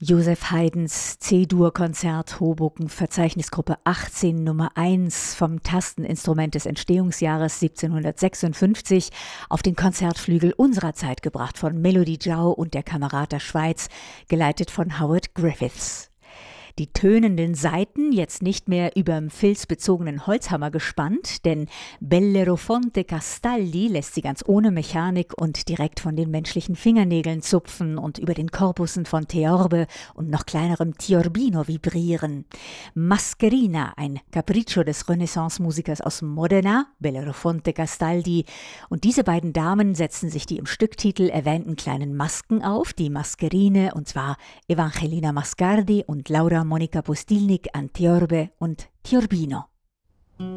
Joseph Haydns C-Dur-Konzert Hoboken, Verzeichnisgruppe 18 Nummer 1 vom Tasteninstrument des Entstehungsjahres 1756 auf den Konzertflügel unserer Zeit gebracht von Melody Jau und der Kamerad der Schweiz, geleitet von Howard Griffiths. Die tönenden Saiten jetzt nicht mehr überm filzbezogenen Holzhammer gespannt, denn Bellerofonte Castaldi lässt sie ganz ohne Mechanik und direkt von den menschlichen Fingernägeln zupfen und über den Korpussen von Theorbe und noch kleinerem Tiorbino vibrieren. Mascherina, ein Capriccio des Renaissance-Musikers aus Modena, Bellerofonte Castaldi, und diese beiden Damen setzen sich die im Stücktitel erwähnten kleinen Masken auf, die Mascherine, und zwar Evangelina Mascardi und Laura Monica Pustilnik an Theorbe und Tiorbino.